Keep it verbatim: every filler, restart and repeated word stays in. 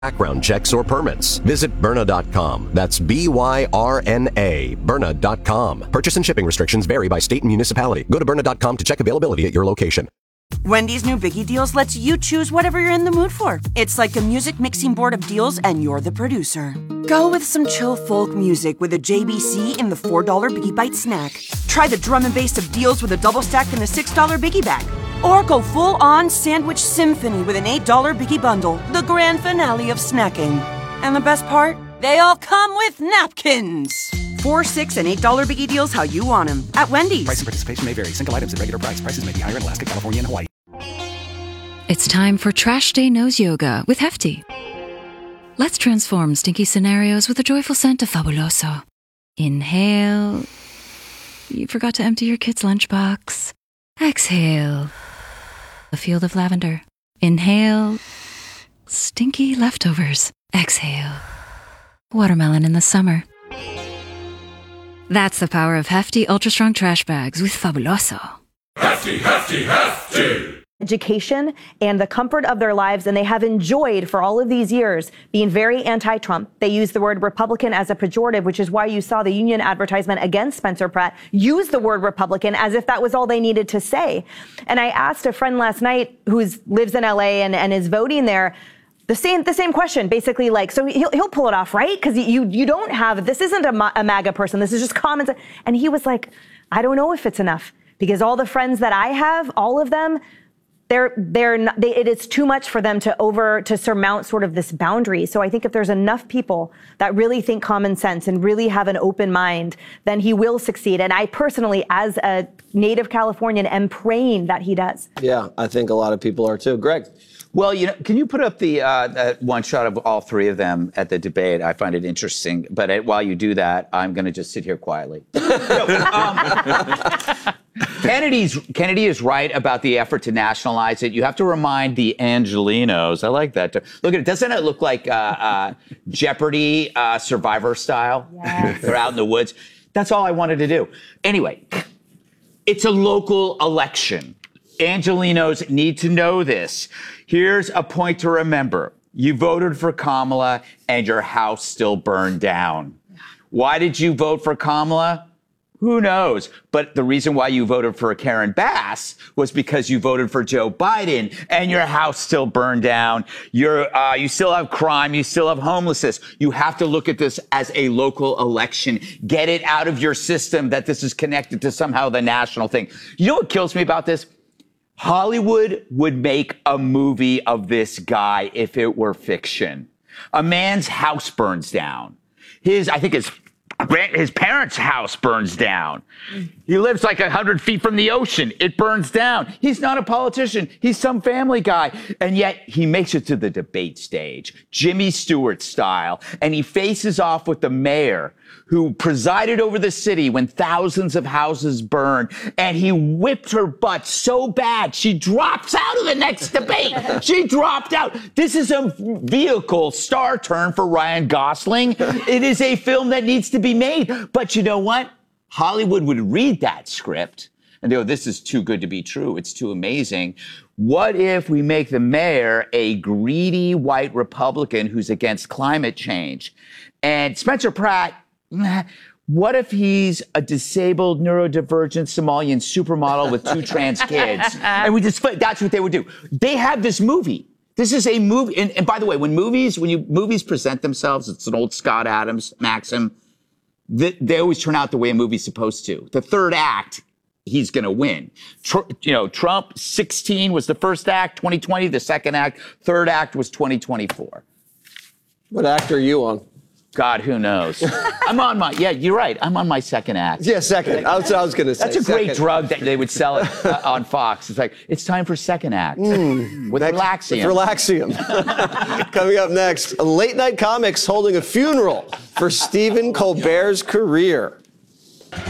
background checks or permits. Visit Byrna dot com. That's B Y R N A, Byrna dot com. Purchase and shipping restrictions vary by state and municipality. Go to Byrna dot com to check availability at your location. Wendy's new Biggie Deals lets you choose whatever you're in the mood for. It's like a music mixing board of deals, and you're the producer. Go with some chill folk music with a J B C in the four dollar Biggie Bite snack. Try the drum and bass of deals with a double stack in the six dollar Biggie Bag. Or go full-on sandwich symphony with an eight dollar Biggie Bundle, the grand finale of snacking. And the best part? They all come with napkins. Four, six, and eight dollar Biggie Deals how you want them at Wendy's. Price and participation may vary. Single items at regular price. Prices may be higher in Alaska, California, and Hawaii. It's time for Trash Day Nose Yoga with Hefty. Let's transform stinky scenarios with a joyful scent of Fabuloso. Inhale. You forgot to empty your kid's lunchbox. Exhale. A field of lavender. Inhale. Stinky leftovers. Exhale. Watermelon in the summer. That's the power of Hefty Ultra Strong Trash Bags with Fabuloso. Hefty, hefty, hefty! Education and the comfort of their lives, and they have enjoyed for all of these years being very anti-Trump. They use the word Republican as a pejorative, which is why you saw the union advertisement against Spencer Pratt use the word Republican as if that was all they needed to say. And I asked a friend last night who lives in L A and, and is voting there, the same the same question, basically, like, so he'll, he'll pull it off, right? Because you, you don't have, this isn't a, Ma- a MAGA person, this is just common sense. And he was like, I don't know if it's enough, because all the friends that I have, all of them, They're, they're not, they, it is too much for them to over, to surmount sort of this boundary. So I think if there's enough people that really think common sense and really have an open mind, then he will succeed. And I personally, as a native Californian, am praying that he does. Yeah, I think a lot of people are too. Greg? Well, you know, can you put up the uh, uh, one shot of all three of them at the debate? I find it interesting. But uh, while you do that, I'm going to just sit here quietly. no, um, Kennedy's, Kennedy is right about the effort to nationalize it. You have to remind the Angelinos. I like that. Look at it. Doesn't it look like uh, uh, Jeopardy uh, Survivor style? Yes. They're out in the woods. That's all I wanted to do. Anyway, it's a local election. Angelinos need to know this. Here's a point to remember. You voted for Kamala and your house still burned down. Why did you vote for Kamala? Who knows? But the reason why you voted for Karen Bass was because you voted for Joe Biden and your house still burned down. You're, uh, you still have crime. You still have homelessness. You have to look at this as a local election. Get it out of your system that this is connected to somehow the national thing. You know what kills me about this? Hollywood would make a movie of this guy if it were fiction. A man's house burns down. His, I think his His parents' house burns down. He lives like a hundred feet from the ocean. It burns down. He's not a politician. He's some family guy. And yet he makes it to the debate stage, Jimmy Stewart style. And he faces off with the mayor who presided over the city when thousands of houses burned. And he whipped her butt so bad, she drops out of the next debate. She dropped out. This is a vehicle star turn for Ryan Gosling. It is a film that needs to be made. But you know what? Hollywood would read that script and they go, this is too good to be true. It's too amazing. What if we make the mayor a greedy white Republican who's against climate change? And Spencer Pratt, what if he's a disabled, neurodivergent Somalian supermodel with two trans kids? And we just, that's what they would do. They have this movie. This is a movie. And, and by the way, when movies, when you movies present themselves, it's an old Scott Adams maxim. They, they always turn out the way a movie's supposed to. The third act, he's going to win. Tr- you know, Trump, sixteen was the first act, twenty twenty, the second act, third act was twenty twenty-four. What act are you on? God, who knows? I'm on my, yeah, you're right. I'm on my second act. Yeah, second. That's what I was going to say. That's a second. great drug that they would sell it uh, on Fox. It's like, it's time for second act. Mm, with next, Relaxium. With Relaxium. Coming up next, Late Night Comics holding a funeral for Stephen Colbert's career.